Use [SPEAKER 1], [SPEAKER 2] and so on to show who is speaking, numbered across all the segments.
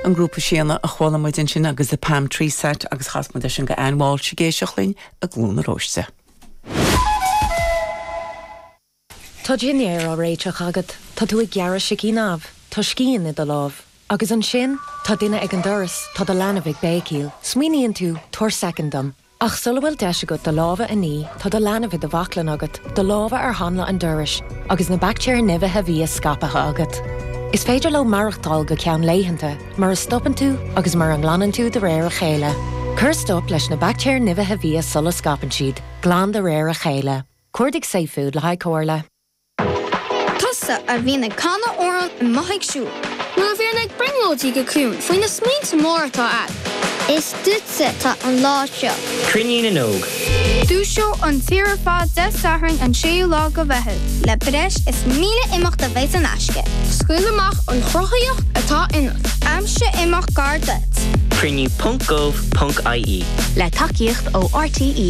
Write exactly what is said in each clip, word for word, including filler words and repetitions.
[SPEAKER 1] an grúpa síana a chhála muid in sin agus a Pam Trísat agus chasmuid sin go anháil si géisioch lín a glúna róiste.
[SPEAKER 2] Tá dinnéir á réiteach agad, tá tú ag gearra si cí náb, tá scían i do láb. Agus an sin, tá duine ag an doras, tá do leanamh bécíl, smuoíonn tú tuair secondam. Ach sulhfuil deise go do lábha a ní, tá do leanamh do bhaclan agat, do lábha ar hanla an doras, agus na bactéir nimhethe bhí a scapatha agat. Is féidir le marachtáil go ceann léitheanta, mar a stoppan tú agus mar an ghlanan tú de réir a chéile. Cur stop leis na bactéir nimhethe bhí a sulla scapan siad, glán de réir a chéile. Cuirdig Safe-Food le haid cóirle.
[SPEAKER 3] Tusa a bhí na canna óran in maithig siú. Nó bhíar na bringlótí go cún faoin na smínta móratá ad. Is dútsa tá an lá seo.
[SPEAKER 4] Crinne na nóg.
[SPEAKER 3] Dúseo an tíar fád de sathrainn an séú lá go bheithid. Le breis is míle imach de bhéit an aisce. Scuil amach an chrochaíocht atá inach. Amse imach gar dit.
[SPEAKER 4] Crinne punt gov punt I E.
[SPEAKER 5] Le takeíocht ó R T E.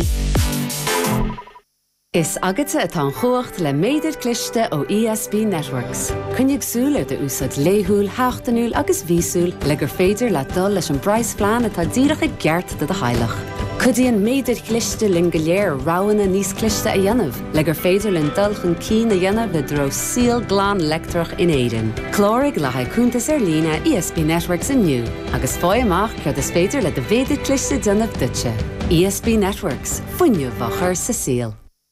[SPEAKER 6] Is agate atá chuacht le méidir cliste ó E S B Networks. Cynnig súl ar de úsad léhúil, háchtanúil agus vísúil le gur féidir le dul leis an brais plan atá díreach i gceart de de hailech. Cudíon méidir cliste lin go léir ráhanna níos cliste a dhéanamh, le gur féidir lin dulchan cín a dhéanamh le dro síl glán lectrach in éidir. Clórig le haid cúntas ar lína E S B Networks inniu, agus fáil amach cead is féidir le de féidir cliste déanamh dutse. E S B Networks, fuinne bhachar sa síl.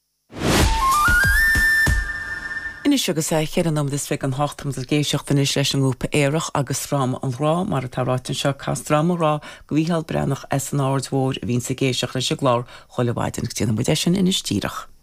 [SPEAKER 1] Inis segus é chéar an is fé an hátam a géisiocht in is leis an grúpa éireach agus rám an rá mar a táráin seo castrám rá go bhíhall brennach as an áirdmhór a bhín sa géisiocht leis a glár choilehhaidin tíanana mu sin inis tíirech.